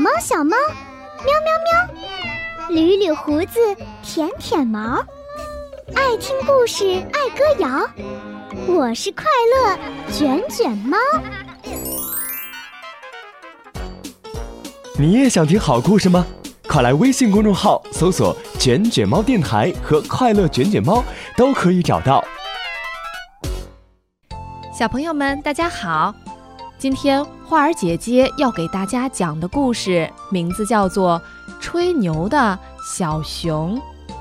猫小猫，喵喵喵，捋捋胡子，舔舔毛，爱听故事，爱歌谣，我是快乐卷卷猫。 你也想听好故事吗？快来微信公众号搜索卷卷猫电台和快乐卷卷猫，都可以找到。 小朋友们大家好，今天花儿姐姐要给大家讲的故事名字叫做吹牛的小熊。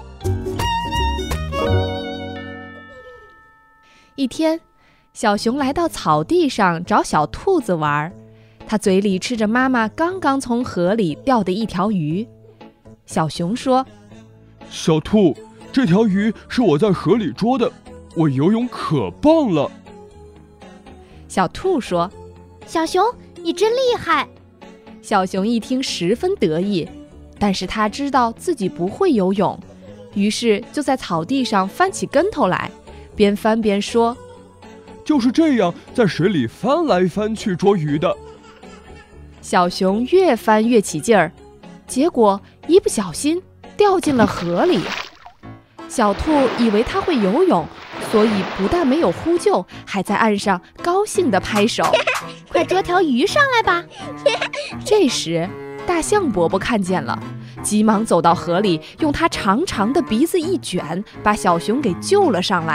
一天，小熊来到草地上找小兔子玩，他嘴里吃着妈妈刚刚从河里钓的一条鱼。小熊说： 小兔，这条鱼是我在河里捉的，我游泳可棒了。 小兔说： 小熊，你真厉害。 小熊一听十分得意，但是他知道自己不会游泳，于是就在草地上翻起跟头来，边翻边说： 就是这样在水里翻来翻去捉鱼的。 小熊越翻越起劲儿，结果一不小心掉进了河里。小兔以为他会游泳，所以不但没有呼救，还在岸上高兴地拍手快捉条鱼上来吧。 这时大象伯伯看见了，急忙走到河里，用他长长的鼻子一卷，把小熊给救了上来。